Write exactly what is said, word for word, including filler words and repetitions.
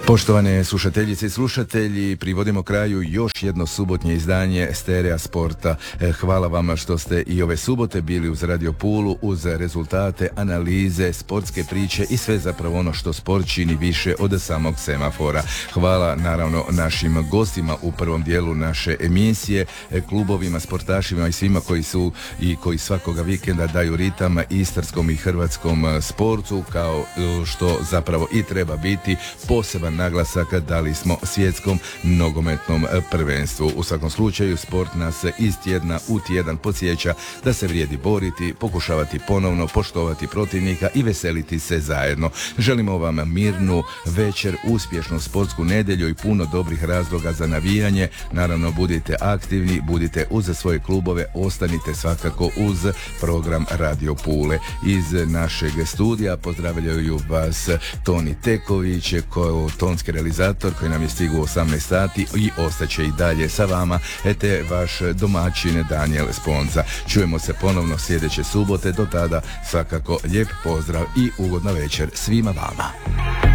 Poštovane slušateljice i slušatelji, privodimo kraju još jedno subotnje izdanje Stereo Sporta. Hvala vam što ste i ove subote bili uz Radio Pulu, uz rezultate, analize, sportske priče i sve zapravo ono što sport čini više od samog semafora. Hvala naravno našim gostima u prvom dijelu naše emisije, klubovima, sportašima i svima koji su i koji svakoga vikenda daju ritam istarskom i hrvatskom sportu, kao što zapravo i treba biti. Poseban naglasak dali smo svjetskom nogometnom prvenstvu. U svakom slučaju sport nas iz tjedna u tjedan podsjeća da se vrijedi boriti, pokušavati ponovno poštovati protivnika i veseliti se zajedno. Želimo vam mirnu večer, uspješnu sportsku nedjelju i puno dobrih razloga za navijanje. Naravno, budite aktivni, budite uz svoje klubove, ostanite svakako uz program Radio Pule. Iz našeg studija pozdravljaju vas Toni Teković, ko tonski realizator koji nam je stigao u osamnaest sati i ostaće i dalje sa vama, te vaš domaćin Daniel Sponza. Čujemo se ponovno sljedeće subote, do tada svakako lijep pozdrav i ugodna večer svima vama.